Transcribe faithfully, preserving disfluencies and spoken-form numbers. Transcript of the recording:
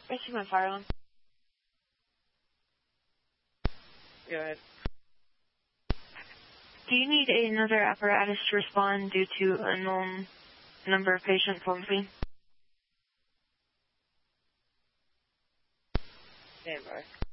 I see my fire alarm. Go ahead. Do you need another apparatus to respond due to unknown number of patients on scene? Stand by.